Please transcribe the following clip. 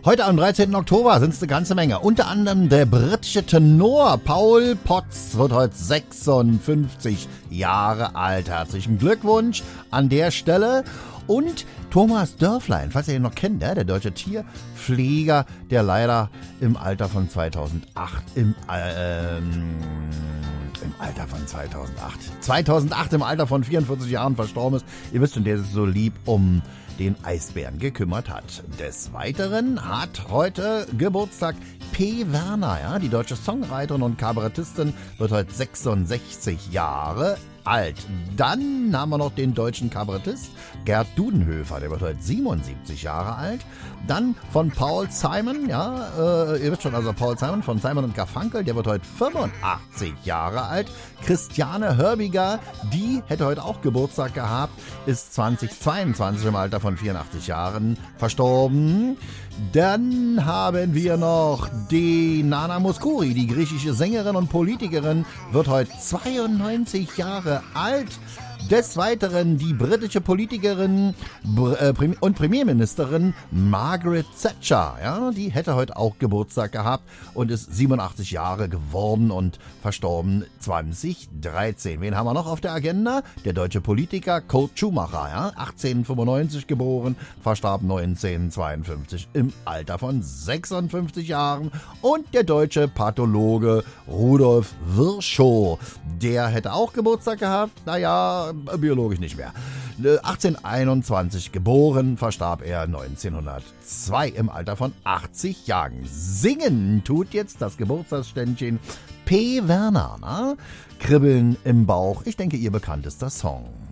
Heute am 13. Oktober sind es eine ganze Menge. Unter anderem der britische Tenor Paul Potts wird heute 56 Jahre alt. Herzlichen Glückwunsch an der Stelle. Und Thomas Dörflein, falls ihr ihn noch kennt, der deutsche Tierpfleger, der leider im Alter von 2008 im Alter von 44 Jahren verstorben ist. Ihr wisst schon, der sich so lieb um den Eisbären gekümmert hat. Des Weiteren hat heute Geburtstag P. Werner, ja, die deutsche Songwriterin und Kabarettistin, wird heute 66 Jahre alt. Dann haben wir noch den deutschen Kabarettist Gerd Dudenhöfer, der wird heute 77 Jahre alt. Dann von Paul Simon, ja, ihr wisst schon, also Paul Simon von Simon und Garfunkel, der wird heute 85 Jahre alt. Christiane Hörbiger, die hätte heute auch Geburtstag gehabt, ist 2022 im Alter von 84 Jahren verstorben. Dann haben wir noch die Nana Mouskouri, die griechische Sängerin und Politikerin, wird heute 92 Jahre alt. Des Weiteren die britische Politikerin und Premierministerin Margaret Thatcher. Ja, die hätte heute auch Geburtstag gehabt und ist 87 Jahre geworden und verstorben 2013. Wen haben wir noch auf der Agenda? Der deutsche Politiker Kurt Schumacher. Ja, 1895 geboren, verstarb 1952 im Alter von 56 Jahren. Und der deutsche Pathologe Rudolf Virchow. Der hätte auch Geburtstag gehabt. Naja, biologisch nicht mehr. 1821 geboren, verstarb er 1902 im Alter von 80 Jahren. Singen tut jetzt das Geburtstagsständchen P. Werner. Na? Kribbeln im Bauch. Ich denke, ihr bekanntester Song.